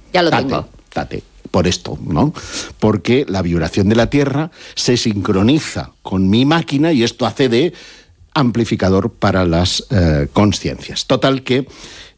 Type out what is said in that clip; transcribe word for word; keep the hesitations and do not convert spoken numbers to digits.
Ya lo tate, tengo. Tate. Por esto, ¿no? Porque la vibración de la Tierra se sincroniza con mi máquina y esto hace de amplificador para las eh, consciencias. Total que